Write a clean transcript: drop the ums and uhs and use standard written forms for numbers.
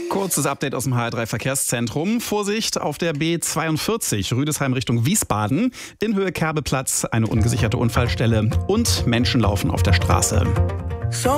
Kurzes Update aus dem HR3 Verkehrszentrum. Vorsicht auf der B42 Rüdesheim Richtung Wiesbaden. In Höhe Kerbeplatz eine ungesicherte Unfallstelle und Menschen laufen auf der Straße.